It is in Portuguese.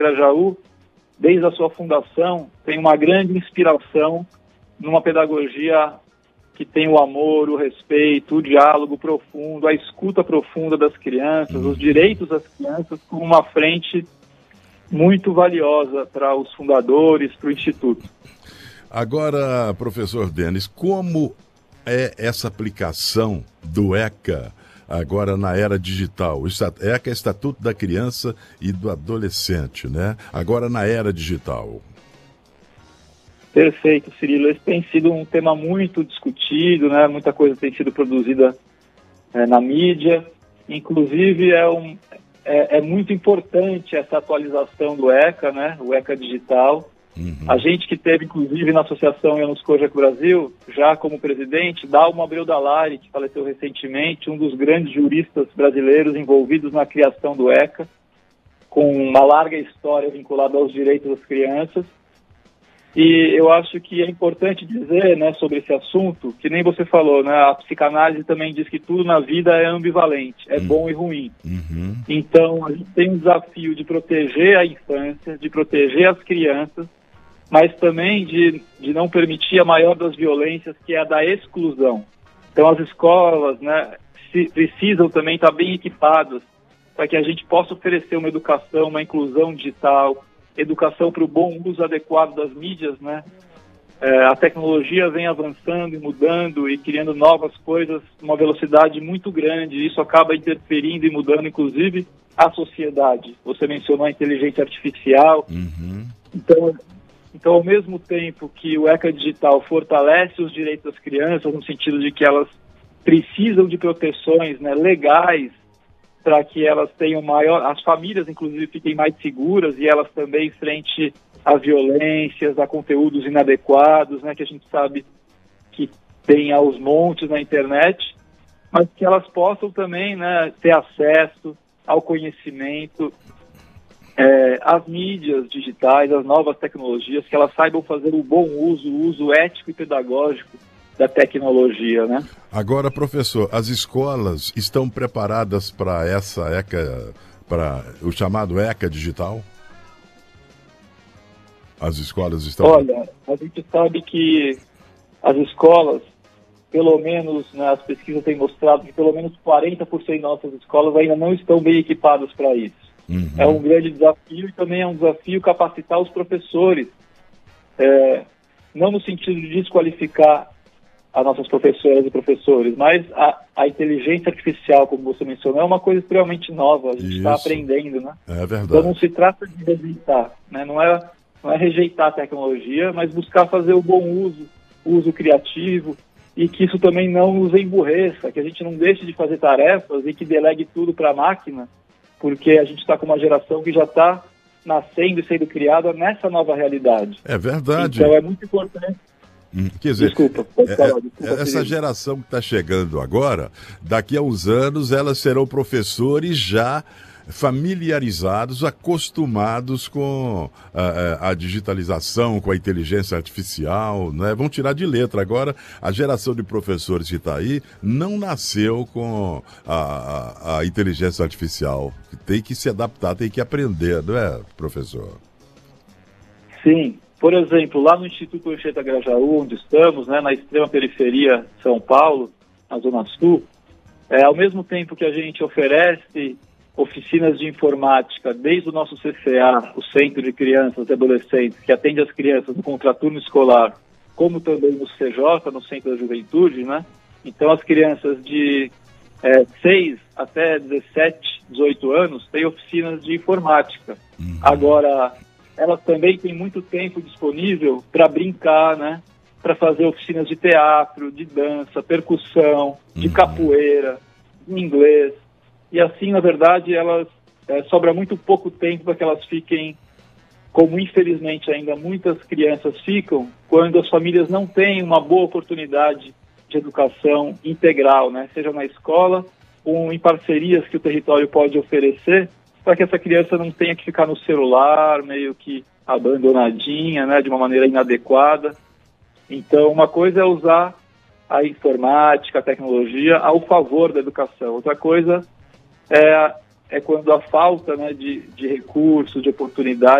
Grajaú, desde a sua fundação, tem uma grande inspiração numa pedagogia que tem o amor, o respeito, o diálogo profundo, a escuta profunda das crianças, os direitos das crianças, como uma frente muito valiosa para os fundadores, para o Instituto. Agora, professor Denis, como é essa aplicação do ECA agora na era digital? O ECA é Estatuto da Criança e do Adolescente, né? Agora na era digital. Perfeito, Cirilo. Esse tem sido um tema muito discutido, né? Muita coisa tem sido produzida na mídia. Inclusive, é muito importante essa atualização do ECA, né? O ECA digital. A gente que teve, inclusive, na Associação Janus Kojak Brasil, já como presidente, Dalmo Abreu Dallari, que faleceu recentemente, um dos grandes juristas brasileiros envolvidos na criação do ECA, com uma larga história vinculada aos direitos das crianças. E eu acho que é importante dizer, né, sobre esse assunto, que nem você falou, né, a psicanálise também diz que tudo na vida é ambivalente, é bom e ruim. Então, a gente tem um desafio de proteger a infância, de proteger as crianças, mas também de não permitir a maior das violências, que é a da exclusão. Então, as escolas, né, precisam também estar bem equipadas para que a gente possa oferecer uma educação, uma inclusão digital, educação para o bom uso adequado das mídias, né? A tecnologia vem avançando e mudando e criando novas coisas numa velocidade muito grande, e isso acaba interferindo e mudando, inclusive, a sociedade. Você mencionou a inteligência artificial. Então, ao mesmo tempo que o ECA Digital fortalece os direitos das crianças, no sentido de que elas precisam de proteções, né, legais, para que elas tenham as famílias, inclusive, fiquem mais seguras, e elas também frente a violências, a conteúdos inadequados, né, que a gente sabe que tem aos montes na internet, mas que elas possam também, né, ter acesso ao conhecimento, às mídias digitais, às novas tecnologias, que elas saibam fazer o bom uso, o uso ético e pedagógico da tecnologia, né? Agora, professor, as escolas estão preparadas para essa ECA, para o chamado ECA digital? As escolas estão... Olha, a gente sabe que as escolas, pelo menos, né, as pesquisas têm mostrado que pelo menos 40% de nossas escolas ainda não estão bem equipadas para isso. É um grande desafio, e também é um desafio capacitar os professores, não no sentido de desqualificar as nossas professoras e professores, mas a inteligência artificial, como você mencionou, é uma coisa extremamente nova, a gente está aprendendo, né? É verdade. Então não se trata de rejeitar, né? Não é rejeitar a tecnologia, mas buscar fazer o bom uso, o uso criativo, e que isso também não nos emburreça, que a gente não deixe de fazer tarefas e que delegue tudo para a máquina, porque a gente está com uma geração que já está nascendo e sendo criada nessa nova realidade. É verdade. Então é muito importante. Quer dizer, desculpa, desculpa, essa geração que está chegando agora, daqui a uns anos, elas serão professores já familiarizados, acostumados com a digitalização, com a inteligência artificial, né? Vão tirar de letra. Agora, a geração de professores que está aí não nasceu com a inteligência artificial. Tem que se adaptar, tem que aprender, não é, professor? Sim. Por exemplo, lá no Instituto Anchieta Grajaú, onde estamos, né, na extrema periferia de São Paulo, na Zona Sul, ao mesmo tempo que a gente oferece oficinas de informática, desde o nosso CCA, o Centro de Crianças e Adolescentes, que atende as crianças no contraturno escolar, como também no CJ, no Centro da Juventude, né? Então, as crianças de 6 até 17, 18 anos têm oficinas de informática. Agora, elas também têm muito tempo disponível para brincar, né? Para fazer oficinas de teatro, de dança, percussão, de capoeira, de inglês. E assim, na verdade, elas sobra muito pouco tempo para que elas fiquem, como infelizmente ainda muitas crianças ficam, quando as famílias não têm uma boa oportunidade de educação integral, né? Seja na escola ou em parcerias que o território pode oferecer, para que essa criança não tenha que ficar no celular, meio que abandonadinha, né, de uma maneira inadequada. Então, uma coisa é usar a informática, a tecnologia, ao favor da educação. Outra coisa é é quando a falta, né, de recursos, de oportunidades,